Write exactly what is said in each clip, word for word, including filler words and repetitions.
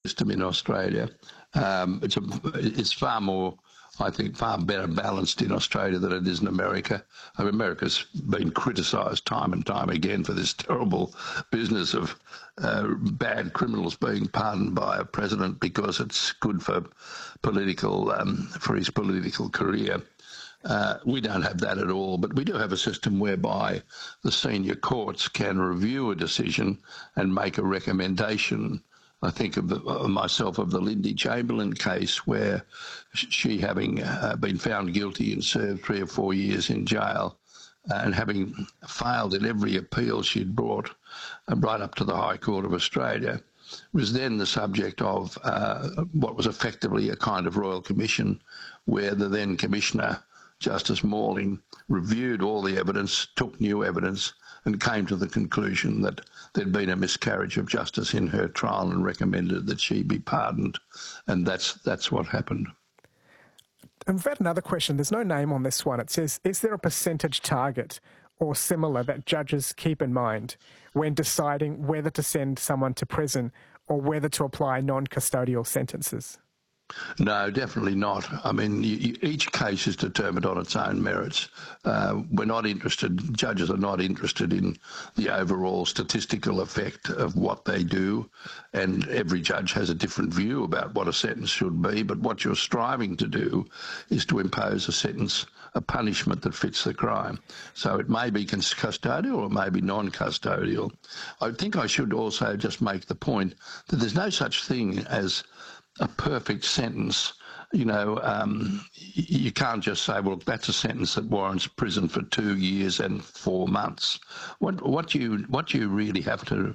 system in Australia. Um, it's, a, it's far more, I think, far better balanced in Australia than it is in America. I mean, America's been criticised time and time again for this terrible business of uh, bad criminals being pardoned by a president because it's good for political, um, for his political career. Uh, we don't have that at all, but we do have a system whereby the senior courts can review a decision and make a recommendation. I think of, the, of myself of the Lindy Chamberlain case, where she, having uh, been found guilty and served three or four years in jail, uh, and having failed in every appeal she'd brought uh, right up to the High Court of Australia, was then the subject of uh, what was effectively a kind of royal commission, where the then Commissioner, Justice Morling, reviewed all the evidence, took new evidence, and came to the conclusion that there'd been a miscarriage of justice in her trial and recommended that she be pardoned. And that's that's what happened. And we've had another question. There's no name on this one. It says, is there a percentage target or similar that judges keep in mind when deciding whether to send someone to prison or whether to apply non-custodial sentences? No, definitely not. I mean, you, you, each case is determined on its own merits. Uh, we're not interested, judges are not interested in the overall statistical effect of what they do, and every judge has a different view about what a sentence should be, but what you're striving to do is to impose a sentence, a punishment that fits the crime. So it may be custodial or it may be non-custodial. I think I should also just make the point that there's no such thing as a perfect sentence. You know, um, you can't just say, well, that's a sentence that warrants prison for two years and four months. What, what you what you really have to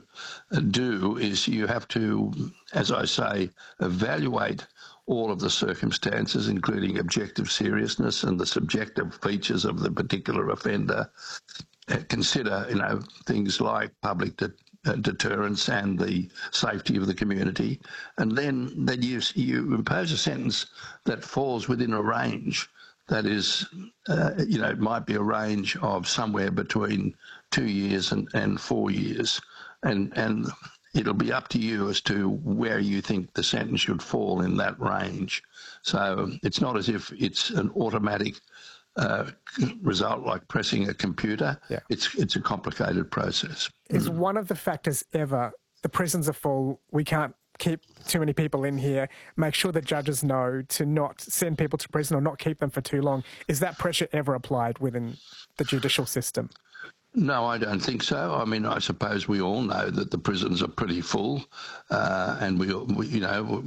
do is you have to, as I say, evaluate all of the circumstances, including objective seriousness and the subjective features of the particular offender. Consider, you know, things like public de- uh, deterrence and the safety of the community, and then then you you impose a sentence that falls within a range that is, uh, you know, it might be a range of somewhere between two years and, and four years, and and it'll be up to you as to where you think the sentence should fall in that range. So it's not as if it's an automatic Uh, result like pressing a computer. Yeah. It's it's a complicated process. Is mm. one of the factors ever, the prisons are full, we can't keep too many people in here, make sure that judges know to not send people to prison or not keep them for too long. Is that pressure ever applied within the judicial system? No, I don't think so. I mean, I suppose we all know that the prisons are pretty full, uh, and we, we, you know,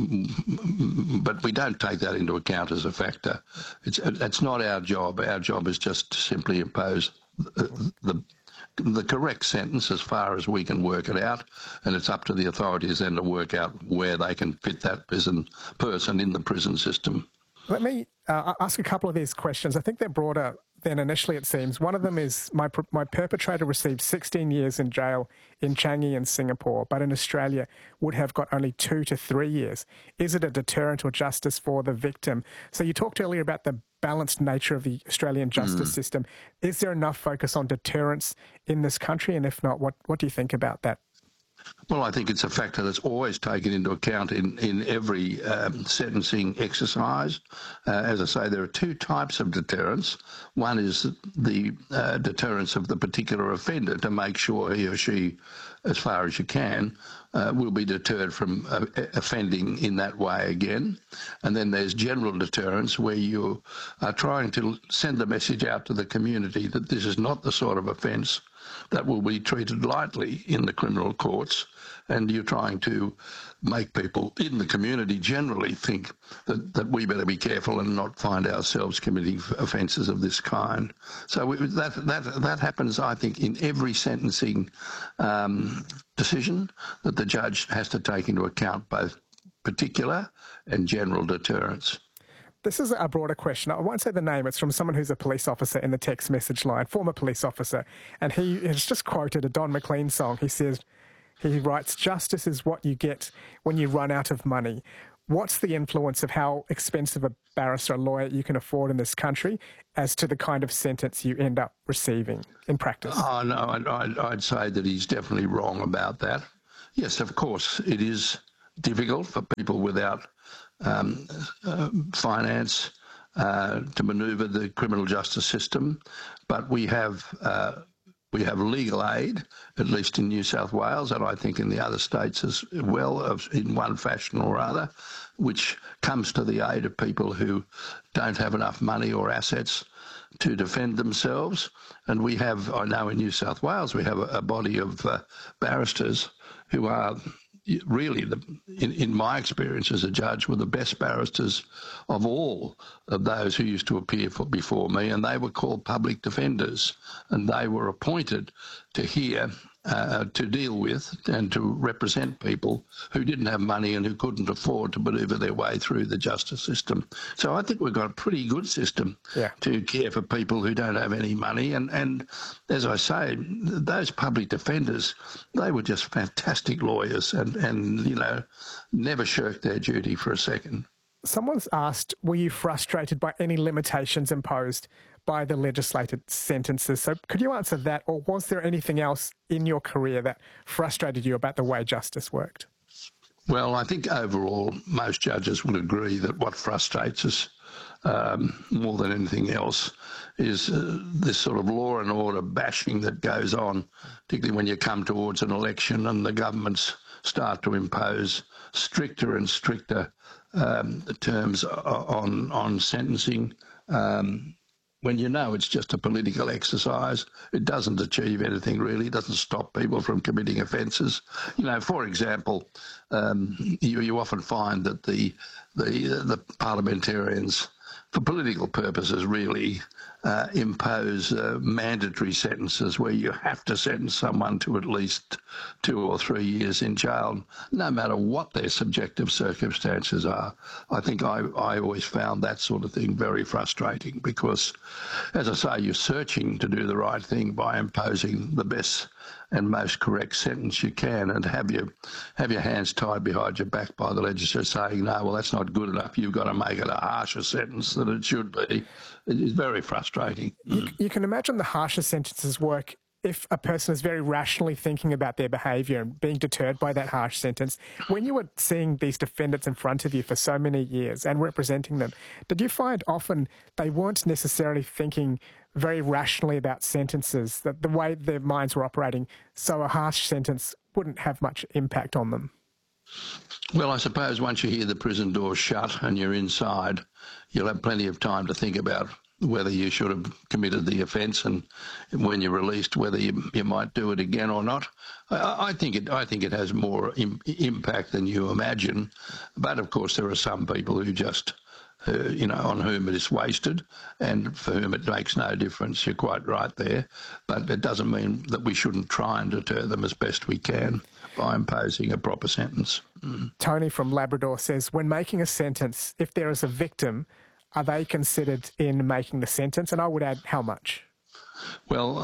but we don't take that into account as a factor. It's that's not our job. Our job is just to simply impose the, the the correct sentence as far as we can work it out, and it's up to the authorities then to work out where they can fit that prison person in the prison system. Let me uh, ask a couple of these questions. I think they're broader than initially it seems. One of them is my my perpetrator received sixteen years in jail in Changi in Singapore, but in Australia would have got only two to three years. Is it a deterrent or justice for the victim? So you talked earlier about the balanced nature of the Australian justice mm. system. Is there enough focus on deterrence in this country? And if not, what, what do you think about that? Well, I think it's a factor that's always taken into account in, in every um, sentencing exercise. Uh, as I say, there are two types of deterrence. One is the uh, deterrence of the particular offender to make sure he or she, as far as you can, uh, will be deterred from uh, offending in that way again. And then there's general deterrence, where you are trying to send a message out to the community that this is not the sort of offence that will be treated lightly in the criminal courts, and you're trying to make people in the community generally think that, that we better be careful and not find ourselves committing offences of this kind. So we, that that that happens, I think, in every sentencing um, decision, that the judge has to take into account both particular and general deterrence. This is a broader question. I won't say the name. It's from someone who's a police officer in the text message line, former police officer. And he has just quoted a Don McLean song. He says, he writes, "Justice is what you get when you run out of money." What's the influence of how expensive a barrister, a lawyer you can afford in this country as to the kind of sentence you end up receiving in practice? Oh, no, I'd, I'd say that he's definitely wrong about that. Yes, of course, it is difficult for people without um, uh, finance uh, to manoeuvre the criminal justice system, but we have uh, we have legal aid, at least in New South Wales, and I think in the other states as well, of, in one fashion or other, which comes to the aid of people who don't have enough money or assets to defend themselves. And we have, I know in New South Wales, we have a, a body of uh, barristers who are really, the, in, in my experience as a judge, were the best barristers of all of those who used to appear for, before me, and they were called public defenders, and they were appointed to hear, uh, to deal with and to represent people who didn't have money and who couldn't afford to manoeuvre their way through the justice system. So I think we've got a pretty good system yeah. to care for people who don't have any money. And, and as I say, those public defenders, they were just fantastic lawyers and, and, you know, never shirked their duty for a second. Someone's asked, were you frustrated by any limitations imposed by the legislated sentences? So could you answer that, or was there anything else in your career that frustrated you about the way justice worked? Well, I think overall most judges would agree that what frustrates us um, more than anything else is uh, this sort of law and order bashing that goes on, particularly when you come towards an election and the governments start to impose stricter and stricter um, terms on, on sentencing. Um, when you know it's just a political exercise, it doesn't achieve anything really, it doesn't stop people from committing offences. You know, for example, um, you, you often find that the, the, the parliamentarians, for political purposes really, uh, impose uh, mandatory sentences where you have to sentence someone to at least two or three years in jail, no matter what their subjective circumstances are. I think I, I always found that sort of thing very frustrating because, as I say, you're searching to do the right thing by imposing the best and most correct sentence you can, and have your have your hands tied behind your back by the legislature saying, no, well, that's not good enough, you've got to make it a harsher sentence than it should be. It is very frustrating. You, you can imagine the harsher sentences work if a person is very rationally thinking about their behaviour and being deterred by that harsh sentence. When you were seeing these defendants in front of you for so many years and representing them, did you find often they weren't necessarily thinking very rationally about sentences, that the way their minds were operating, so a harsh sentence wouldn't have much impact on them? Well, I suppose once you hear the prison doors shut and you're inside, you'll have plenty of time to think about whether you should have committed the offence, and when you're released, whether you, you might do it again or not. I, I think it. I think it has more im impact than you imagine. But of course, there are some people who just, uh, you know, on whom it is wasted, and for whom it makes no difference. You're quite right there, but it doesn't mean that we shouldn't try and deter them as best we can by imposing a proper sentence. Mm. Tony from Labrador says, when making a sentence, if there is a victim, are they considered in making the sentence? And I would add, how much? Well,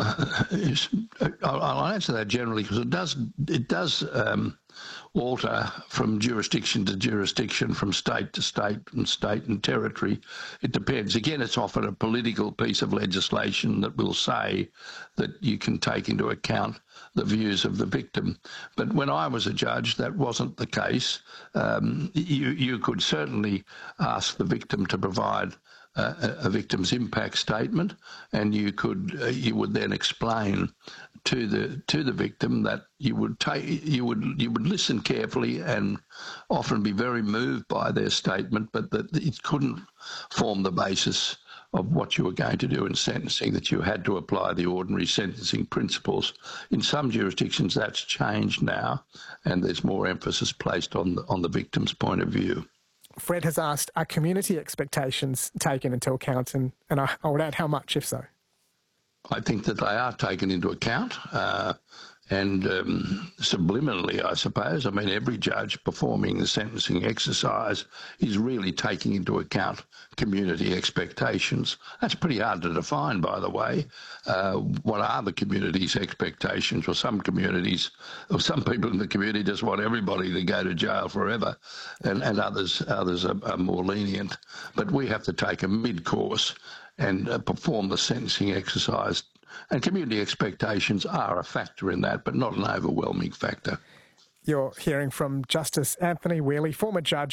uh, I'll, I'll answer that generally because it does it does um, alter from jurisdiction to jurisdiction, from state to state, and state and territory. It depends. Again, it's often a political piece of legislation that will say that you can take into account the views of the victim. But when I was a judge, that wasn't the case. Um, you, you could certainly ask the victim to provide Uh, a victim's impact statement, and you could uh, you would then explain to the to the victim that you would take you would you would listen carefully and often be very moved by their statement, but that it couldn't form the basis of what you were going to do in sentencing, that you had to apply the ordinary sentencing principles. In some jurisdictions that's changed now, and there's more emphasis placed on the, on the victim's point of view. Fred has asked, are community expectations taken into account? And, and I, I would add, how much, if so? I think that they are taken into account. Uh, and um, subliminally, I suppose. I mean, every judge performing the sentencing exercise is really taking into account community expectations. That's pretty hard to define, by the way. Uh, what are the community's expectations? Well, some communities, or some people in the community just want everybody to go to jail forever, and, and others others are, are more lenient. But we have to take a mid-course and uh, perform the sentencing exercise. And community expectations are a factor in that, but not an overwhelming factor. You're hearing from Justice Anthony Whealy, former judge